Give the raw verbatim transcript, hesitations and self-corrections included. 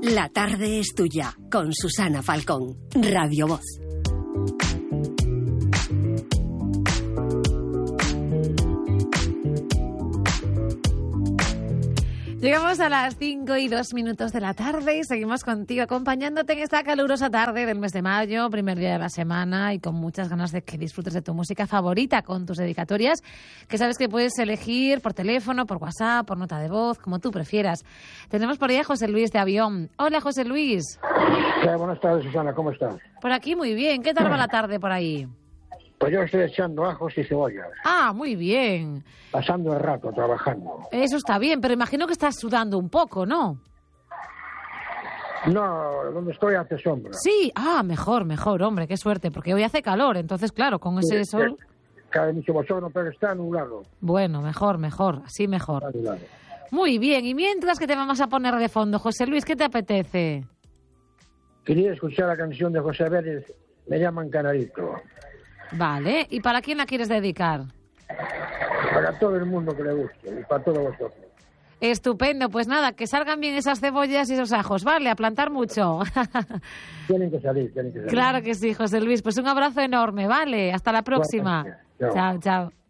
La tarde es tuya, con Susana Falcón, Radio Voz. Llegamos a las cinco y dos minutos de la tarde y seguimos contigo acompañándote en esta calurosa tarde del mes de mayo, primer día de la semana, y con muchas ganas de que disfrutes de tu música favorita con tus dedicatorias, que sabes que puedes elegir por teléfono, por WhatsApp, por nota de voz, como tú prefieras. Tenemos por ahí a José Luis de Avión. Hola, José Luis. Hola, buenas tardes, Susana, ¿cómo estás? Por aquí muy bien. ¿Qué tal va la tarde por ahí? Pues yo estoy echando ajos y cebollas. Ah, muy bien. Pasando el rato, trabajando. Eso está bien, pero imagino que estás sudando un poco, ¿no? No, donde estoy hace sombra. Sí, ah, mejor, mejor, hombre, qué suerte, porque hoy hace calor, entonces, claro, con ese Sí, sol... Cae mucho bochorno, pero está nublado. Bueno, mejor, mejor, así mejor. Está nublado. Muy bien, y mientras, ¿qué te vamos a poner de fondo, José Luis? ¿Qué te apetece? Quería escuchar la canción de José Vélez, Me llaman Canarito. Vale, ¿y para quién la quieres dedicar? Para todo el mundo que le guste y para todos vosotros. Estupendo, pues nada, que salgan bien esas cebollas y esos ajos, ¿vale? A plantar mucho. Tienen que salir, tienen que salir. Claro que sí, José Luis, pues un abrazo enorme, ¿vale? Hasta la próxima. Chao. Chao, chao.